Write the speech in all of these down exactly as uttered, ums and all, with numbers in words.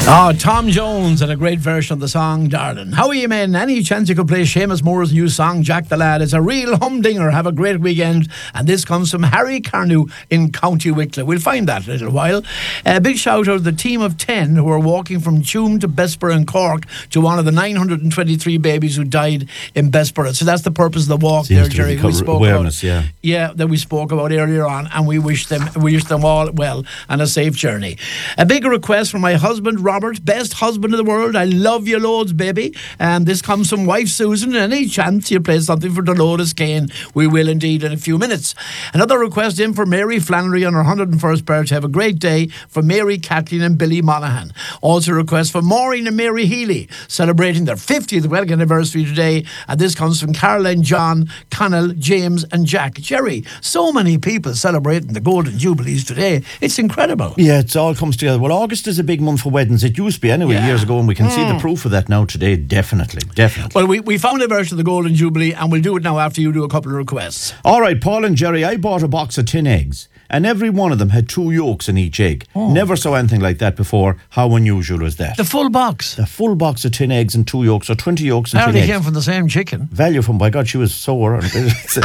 Oh, Tom Jones and a great version of the song, Darling. How are you, men? Any chance you could play Seamus Moore's new song, Jack the Lad? It's a real humdinger. Have a great weekend. And this comes from Harry Carnew in County Wicklow. We'll find that in a little while. A big shout out to the team of ten who are walking from Tuam to Bessborough and Cork to one of the nine hundred twenty-three babies who died in Bessborough. So that's the purpose of the walk Seems there, Jerry. We spoke awareness, about, yeah. Yeah, that we spoke about earlier on, and we wish them we wish them all well and a safe journey. A big request from my husband, Robert, best husband in the world. I love you loads, baby. And this comes from wife Susan. Any chance you play something for Dolores Kane, we will indeed in a few minutes. Another request in for Mary Flannery on her one hundred and first birthday. Have a great day for Mary, Kathleen and Billy Monaghan. Also a request for Maureen and Mary Healy, celebrating their fiftieth wedding anniversary today. And this comes from Caroline, John, Connell, James and Jack. Jerry, so many people celebrating the Golden Jubilees today. It's incredible. Yeah, it all comes together. Well, August is a big month for weddings. It used to be anyway, yeah. years ago, and we can mm. see the proof of that now today. Definitely, definitely. Well, we, we found a version of the Golden Jubilee, and we'll do it now after you do a couple of requests. All right, Paul and Jerry, I bought a box of tin eggs, and every one of them had two yolks in each egg. Oh. Never saw anything like that before. How unusual was that? The full box? The full box of tin eggs and two yolks, or twenty yolks and Apparently tin eggs. Came from the same chicken. Value from, by God, she was sore and busy.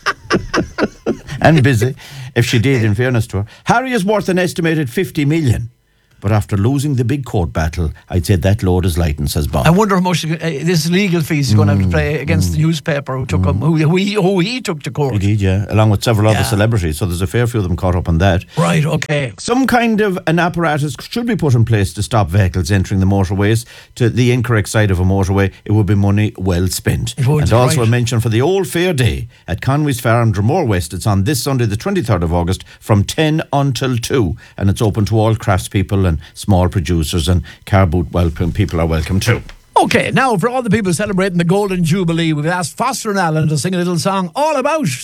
and busy, if she did, in fairness to her. Harry is worth an estimated fifty million. But after losing the big court battle, I'd say that load is lightened, says Bob. I wonder how much uh, this legal fees is mm, going to have to pay against mm, the newspaper who took mm. him, who, who, he, who he took to court. Indeed, yeah, along with several yeah. other celebrities. So there's a fair few of them caught up on that. Right, okay. Some kind of an apparatus should be put in place to stop vehicles entering the motorways to the incorrect side of a motorway. It would be money well spent. It would, and also right. a mention for the Old Fair Day at Conway's Farm, Dromore West. It's on this Sunday, the twenty-third of August, from ten until two. And it's open to all craftspeople and small producers. Producers and car boot welcome people are welcome too. Okay, now for all the people celebrating the Golden Jubilee, we've asked Foster and Allen to sing a little song all about